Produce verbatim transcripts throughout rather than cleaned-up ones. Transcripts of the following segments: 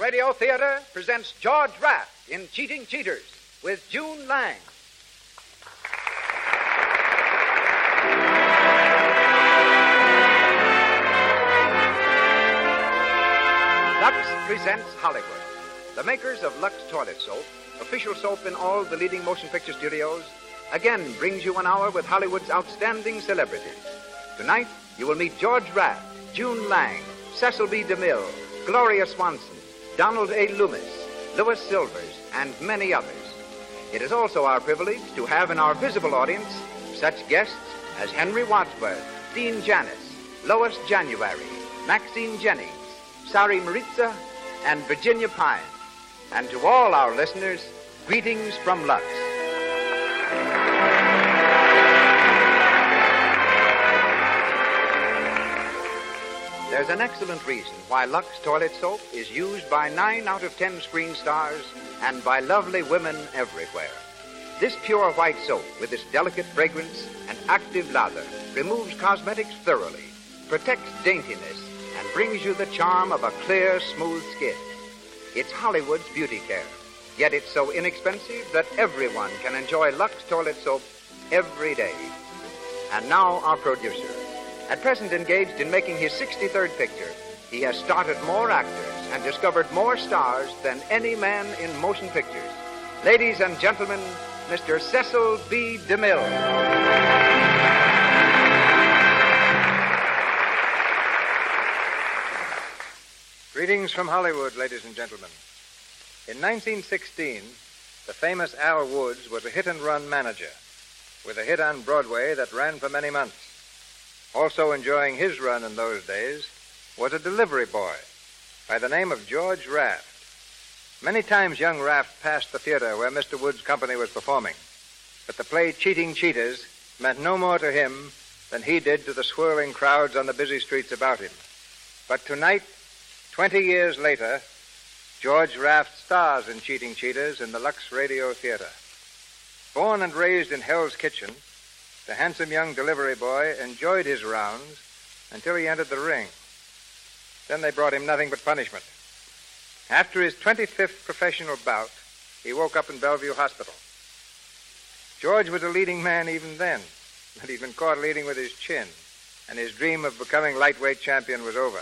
Radio Theater presents George Raft in Cheating Cheaters with June Lang. Lux presents Hollywood. The makers of Lux Toilet Soap, official soap in all the leading motion picture studios, again brings you an hour with Hollywood's outstanding celebrities. Tonight, you will meet George Raft, June Lang, Cecil B. DeMille, Gloria Swanson, Donald A. Loomis, Louis Silvers, and many others. It is also our privilege to have in our visible audience such guests as Henry Wadsworth, Dean Janis, Lois January, Maxine Jennings, Sari Maritza, and Virginia Pine. And to all our listeners, greetings from Lux. There's an excellent reason why Lux Toilet Soap is used by nine out of ten screen stars and by lovely women everywhere. This pure white soap, with its delicate fragrance and active lather, removes cosmetics thoroughly, protects daintiness, and brings you the charm of a clear, smooth skin. It's Hollywood's beauty care, yet it's so inexpensive that everyone can enjoy Lux Toilet Soap every day. And now our producer. At present engaged in making his sixty-third picture, he has started more actors and discovered more stars than any man in motion pictures. Ladies and gentlemen, Mister Cecil B. DeMille. Greetings from Hollywood, ladies and gentlemen. In nineteen sixteen, the famous Al Woods was a hit-and-run manager with a hit on Broadway that ran for many months. Also enjoying his run in those days was a delivery boy by the name of George Raft. Many times young Raft passed the theater where Mister Wood's company was performing, but the play Cheating Cheaters meant no more to him than he did to the swirling crowds on the busy streets about him. But tonight, twenty years later, George Raft stars in Cheating Cheaters in the Lux Radio Theater. Born and raised in Hell's Kitchen, the handsome young delivery boy enjoyed his rounds until he entered the ring. Then they brought him nothing but punishment. After his twenty-fifth professional bout, he woke up in Bellevue Hospital. George was a leading man even then, but he'd been caught leading with his chin, and his dream of becoming lightweight champion was over.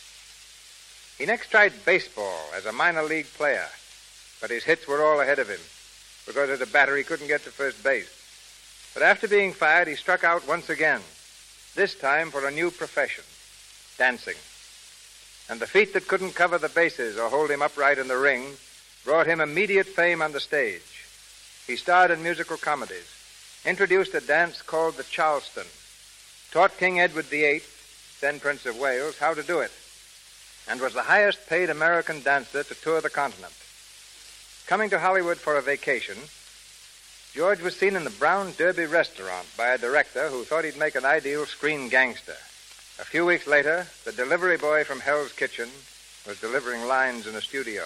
He next tried baseball as a minor league player, but his hits were all ahead of him because as a batter he couldn't get to first base. But after being fired, he struck out once again, this time for a new profession, dancing. And the feat that couldn't cover the bases or hold him upright in the ring brought him immediate fame on the stage. He starred in musical comedies, introduced a dance called the Charleston, taught King Edward the Eighth, then Prince of Wales, how to do it, and was the highest-paid American dancer to tour the continent. Coming to Hollywood for a vacation, George was seen in the Brown Derby restaurant by a director who thought he'd make an ideal screen gangster. A few weeks later, the delivery boy from Hell's Kitchen was delivering lines in a studio.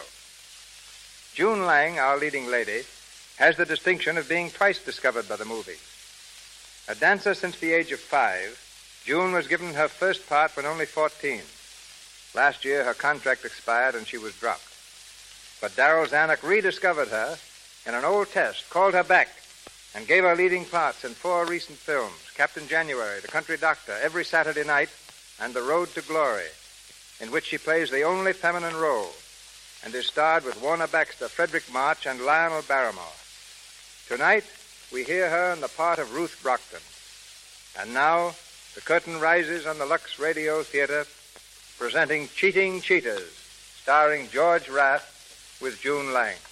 June Lang, our leading lady, has the distinction of being twice discovered by the movie. A dancer since the age of five, June was given her first part when only fourteen. Last year, her contract expired and she was dropped. But Darryl Zanuck rediscovered her in an old test, called her back, and gave her leading parts in four recent films, Captain January, The Country Doctor, Every Saturday Night, and The Road to Glory, in which she plays the only feminine role and is starred with Warner Baxter, Frederick March, and Lionel Barrymore. Tonight, we hear her in the part of Ruth Brockton. And now, the curtain rises on the Lux Radio Theater, presenting Cheating Cheaters, starring George Raft with June Lang.